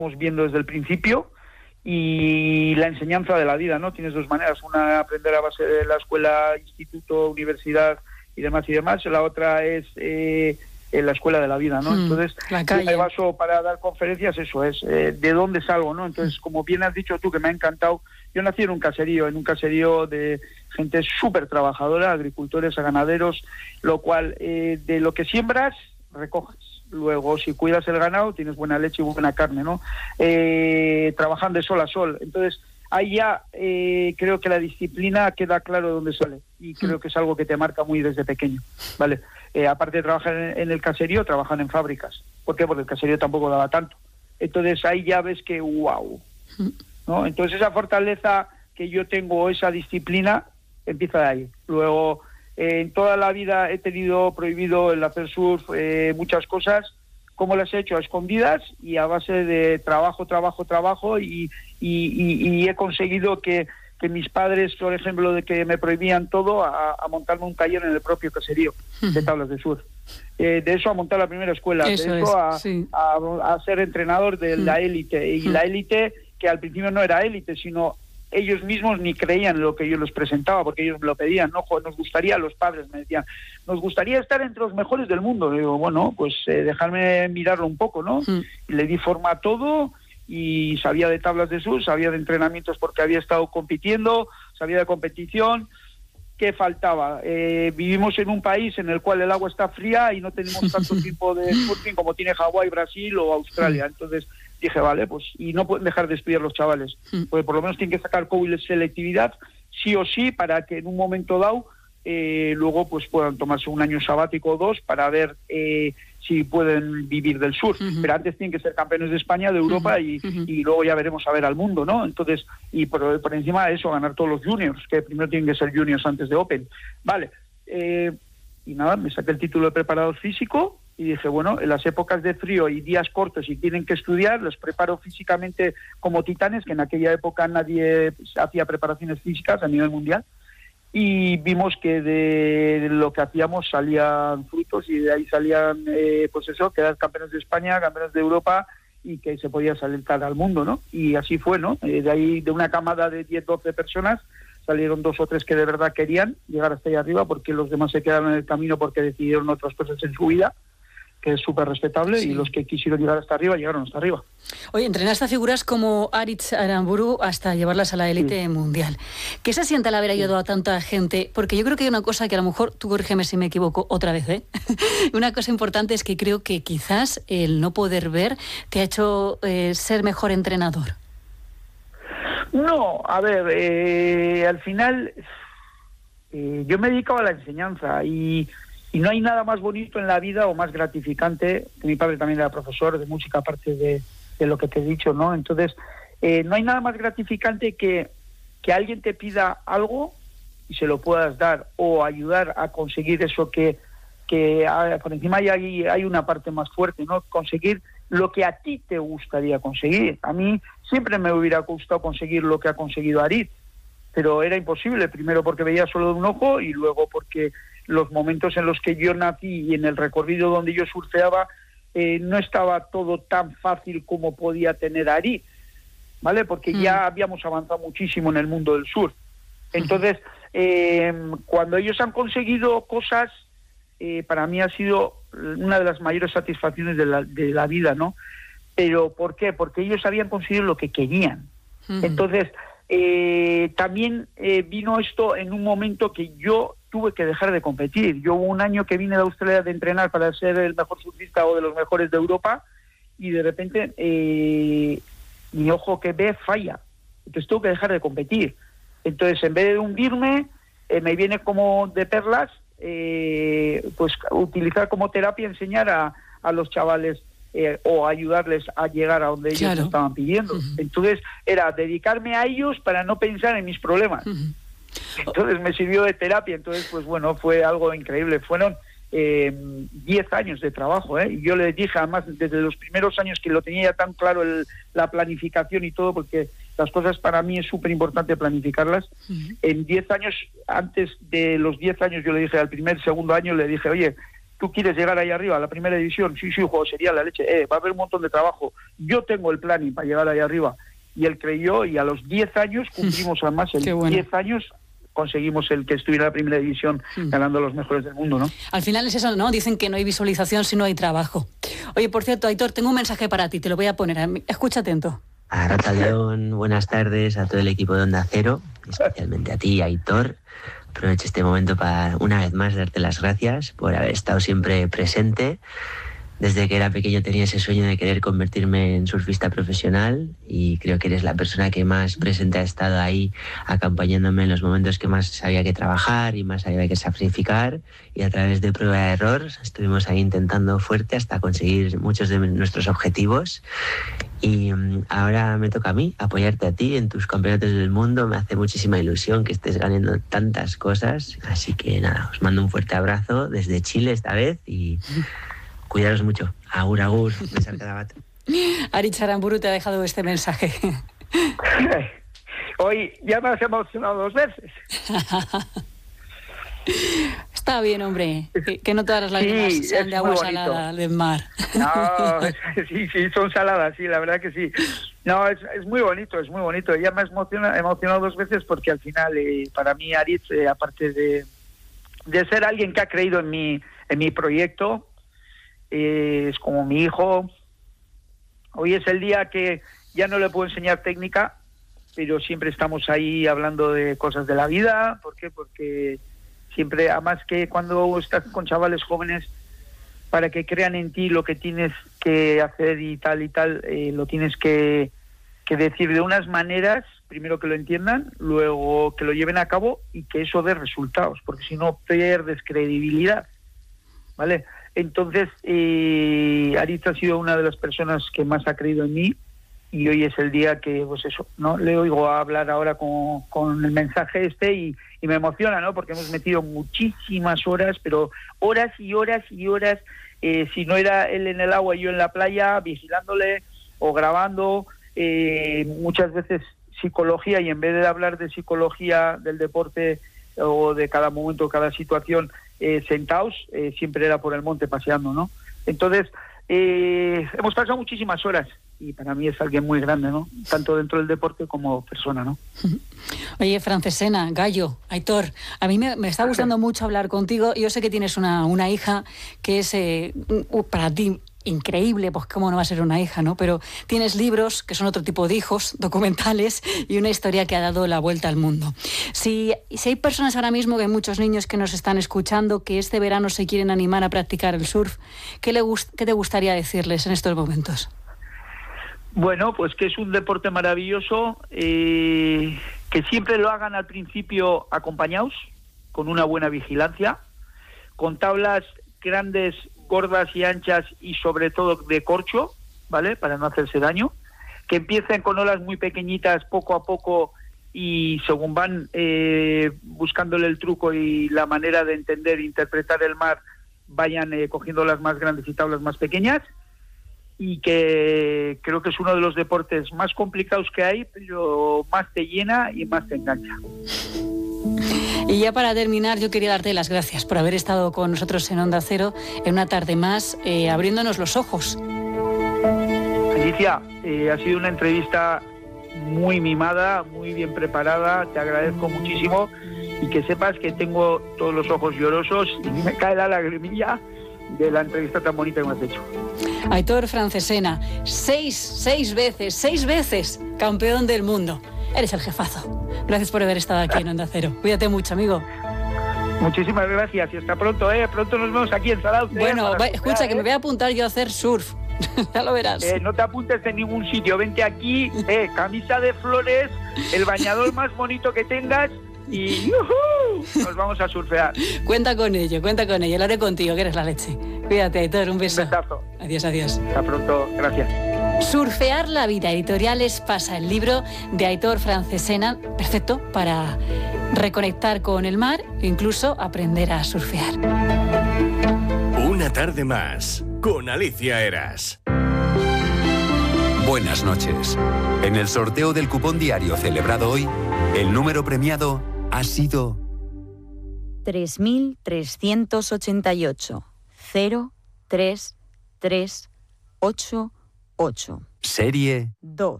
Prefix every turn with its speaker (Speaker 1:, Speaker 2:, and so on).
Speaker 1: viendo desde el principio, y la enseñanza de la vida, ¿no? Tienes dos maneras, una aprender a base de la escuela, instituto, universidad y demás, la otra es en la escuela de la vida, ¿no? Entonces, me baso para dar conferencias, eso es, de dónde salgo, ¿no? Entonces, como bien has dicho tú, que me ha encantado, yo nací en un caserío de gente súper trabajadora, agricultores, ganaderos, lo cual, de lo que siembras, recoges. Luego, si cuidas el ganado, tienes buena leche y buena carne, ¿no? Trabajan de sol a sol. Entonces, ahí ya creo que la disciplina queda claro de dónde sale. Y creo que es algo que te marca muy desde pequeño, ¿vale? Aparte de trabajar en el caserío, trabajan en fábricas. ¿Por qué? Porque el caserío tampoco daba tanto. Entonces, ahí ya ves que, wow, ¿no? Entonces, esa fortaleza que yo tengo, esa disciplina, empieza de ahí. Luego, en toda la vida he tenido prohibido el hacer surf, muchas cosas. ¿Cómo las he hecho? A escondidas y a base de trabajo, y he conseguido que mis padres, por ejemplo, de que me prohibían todo, a montarme un taller en el propio caserío de tablas de surf. De eso a montar la primera escuela, a ser entrenador de la élite. Y la élite, que al principio no era élite, sino ellos mismos ni creían en lo que yo les presentaba, porque ellos me lo pedían, ¿no? Nos gustaría, los padres me decían, nos gustaría estar entre los mejores del mundo. Le digo, bueno, pues dejarme mirarlo un poco, ¿no? Y le di forma a todo, y sabía de tablas de surf, sabía de entrenamientos porque había estado compitiendo, sabía de competición. ¿Qué faltaba? Vivimos en un país en el cual el agua está fría y no tenemos tanto tiempo de surfing como tiene Hawái, Brasil o Australia. Entonces dije, vale, pues, y no pueden dejar de estudiar los chavales, porque por lo menos tienen que sacar COVID selectividad, sí o sí, para que en un momento dado luego pues puedan tomarse un año sabático o dos para ver si pueden vivir del surf. Pero antes tienen que ser campeones de España, de Europa, y luego ya veremos a ver al mundo, ¿no? Entonces, y por encima de eso, ganar todos los juniors, que primero tienen que ser juniors antes de Open. Vale, y nada, me saqué el título de preparador físico, y dije, bueno, en las épocas de frío y días cortos y tienen que estudiar, los preparo físicamente como titanes, que en aquella época nadie hacía preparaciones físicas a nivel mundial, y vimos que de lo que hacíamos salían frutos, y de ahí salían, pues eso, quedar campeones de España, campeones de Europa, y que se podía salir al mundo, ¿no? Y así fue, ¿no? De ahí, de una camada de 10, 12 personas, salieron 2 o 3 que de verdad querían llegar hasta ahí arriba, porque los demás se quedaron en el camino porque decidieron otras cosas en su vida, que es súper respetable, y los que quisieron llegar hasta arriba, llegaron hasta arriba.
Speaker 2: Oye, entrenaste a figuras como Aritz Aramburu hasta llevarlas a la élite mundial. ¿Qué se siente al haber ayudado a tanta gente? Porque yo creo que hay una cosa que a lo mejor, tú corrígeme si me equivoco otra vez, una cosa importante es que creo que quizás el no poder ver te ha hecho ser mejor entrenador.
Speaker 1: No, a ver, al final yo me dedicaba a la enseñanza, y no hay nada más bonito en la vida o más gratificante. Mi padre también era profesor de música, aparte de lo que te he dicho, ¿no? Entonces, no hay nada más gratificante que alguien te pida algo y se lo puedas dar, o ayudar a conseguir eso que por encima hay una parte más fuerte, ¿no? Conseguir lo que a ti te gustaría conseguir. A mí siempre me hubiera gustado conseguir lo que ha conseguido Aritz, pero era imposible, primero porque veía solo de un ojo, y luego porque los momentos en los que yo nací y en el recorrido donde yo surfeaba, no estaba todo tan fácil como podía tener Aritz, ¿vale? Porque ya habíamos avanzado muchísimo en el mundo del surf. Entonces, cuando ellos han conseguido cosas, para mí ha sido una de las mayores satisfacciones de la vida, ¿no? Pero ¿por qué? Porque ellos habían conseguido lo que querían. Entonces, también vino esto en un momento que yo tuve que dejar de competir. Yo hubo un año que vine de Australia de entrenar para ser el mejor surfista o de los mejores de Europa, y de repente mi ojo que ve falla. Entonces tuve que dejar de competir. Entonces, en vez de hundirme, me viene como de perlas, pues utilizar como terapia, enseñar a los chavales o ayudarles a llegar a donde ellos me estaban pidiendo. Entonces era dedicarme a ellos para no pensar en mis problemas. Entonces me sirvió de terapia. Entonces, pues bueno, fue algo increíble. Fueron 10 años de trabajo, y yo le dije, además, desde los primeros años, que lo tenía ya tan claro la planificación y todo, porque las cosas para mí es súper importante planificarlas. En 10 años, antes de los 10 años, yo le dije, al segundo año le dije, oye, ¿tú quieres llegar ahí arriba, a la primera división? Sí, juego, sería la leche. Va a haber un montón de trabajo. Yo tengo el planning para llegar ahí arriba. Y él creyó, y a los 10 años cumplimos además, en 10 años conseguimos el que estuviera en la primera división ganando los mejores del mundo, ¿no?
Speaker 2: Al final es eso, ¿no? Dicen que no hay visualización si no hay trabajo. Oye, por cierto, Aitor, tengo un mensaje para ti, te lo voy a poner. Escucha atento.
Speaker 3: A Rata León, buenas tardes a todo el equipo de Onda Cero, especialmente a ti, Aitor. Aprovecho este momento para una vez más darte las gracias por haber estado siempre presente. Desde que era pequeño tenía ese sueño de querer convertirme en surfista profesional y creo que eres la persona que más presente ha estado ahí acompañándome en los momentos que más había que trabajar y más había que sacrificar, y a través de prueba de error estuvimos ahí intentando fuerte hasta conseguir muchos de nuestros objetivos. Y ahora me toca a mí apoyarte a ti en tus campeonatos del mundo. Me hace muchísima ilusión que estés ganando tantas cosas, así que nada, os mando un fuerte abrazo desde Chile esta vez y cuidaros mucho. Agur, agur.
Speaker 2: Aritz Aranburu te ha dejado este mensaje.
Speaker 1: Hoy ya me has emocionado 2 veces.
Speaker 2: Está bien, hombre. Que no todas las lágrimas sean de agua salada del mar.
Speaker 1: No, sí, son saladas, sí, la verdad que sí. No, es muy bonito, es muy bonito. Ya me ha emocionado 2 veces porque al final, para mí, Aritz, aparte de ser alguien que ha creído en mi proyecto, es como mi hijo. Hoy es el día que ya no le puedo enseñar técnica, pero siempre estamos ahí hablando de cosas de la vida. ¿Por qué? Porque siempre, además que cuando estás con chavales jóvenes, para que crean en ti lo que tienes que hacer y tal, lo tienes que decir de unas maneras, primero que lo entiendan, luego que lo lleven a cabo y que eso dé resultados, porque si no pierdes credibilidad, ¿vale? Entonces, Aritz ha sido una de las personas que más ha creído en mí, y hoy es el día que, pues eso, ¿no? Le oigo hablar ahora con el mensaje y me emociona, ¿no? Porque hemos metido muchísimas horas, pero horas y horas y horas, si no era él en el agua y yo en la playa, vigilándole o grabando, muchas veces psicología, y en vez de hablar de psicología del deporte o de cada momento, cada situación, sentados, siempre era por el monte paseando, ¿no? Entonces, hemos pasado muchísimas horas y para mí es alguien muy grande, ¿no? Tanto dentro del deporte como persona, ¿no?
Speaker 2: Oye, Francesena, Gallo, Aitor, a mí me está gustando mucho hablar contigo. Yo sé que tienes una hija que es para ti increíble, pues cómo no va a ser una hija, ¿no? Pero tienes libros que son otro tipo de hijos, documentales, y una historia que ha dado la vuelta al mundo. Si hay personas ahora mismo, que hay muchos niños que nos están escuchando, que este verano se quieren animar a practicar el surf, ¿qué te gustaría decirles en estos momentos?
Speaker 1: Bueno, pues que es un deporte maravilloso, que siempre lo hagan al principio acompañados, con una buena vigilancia, con tablas grandes, gordas y anchas, y sobre todo de corcho, ¿vale? Para no hacerse daño. Que empiecen con olas muy pequeñitas, poco a poco, y según van buscándole el truco y la manera de entender e interpretar el mar, vayan cogiendo las más grandes y tablas más pequeñas. Y que creo que es uno de los deportes más complicados que hay, pero más te llena y más te engancha.
Speaker 2: Y ya para terminar, yo quería darte las gracias por haber estado con nosotros en Onda Cero en una tarde más, abriéndonos los ojos.
Speaker 1: Alicia, ha sido una entrevista muy mimada, muy bien preparada, te agradezco muchísimo, y que sepas que tengo todos los ojos llorosos y me cae la lagrimilla de la entrevista tan bonita que me has hecho.
Speaker 2: Aitor Francesena, seis veces campeón del mundo. Eres el jefazo. Gracias por haber estado aquí en Onda Cero. Cuídate mucho, amigo.
Speaker 1: Muchísimas gracias y hasta pronto, Pronto nos vemos aquí en Zarauz.
Speaker 2: Bueno, escucha, que me voy a apuntar yo a hacer surf. Ya lo verás.
Speaker 1: No te apuntes en ningún sitio. Vente aquí, camisa de flores, el bañador más bonito que tengas, y ¡yujú! Nos vamos a surfear.
Speaker 2: Cuenta con ello. Lo haré contigo, que eres la leche. Cuídate, Aitor, un beso.
Speaker 1: Un besazo.
Speaker 2: Adiós.
Speaker 1: Hasta pronto, gracias.
Speaker 2: Surfear la vida, Editoriales Pasa, el libro de Aitor Francesena, perfecto para reconectar con el mar e incluso aprender a surfear.
Speaker 4: Una tarde más, con Alicia Eras.
Speaker 5: Buenas noches. En el sorteo del cupón diario celebrado hoy, el número premiado ha sido
Speaker 6: 3.388 03388.
Speaker 5: Serie
Speaker 6: 2.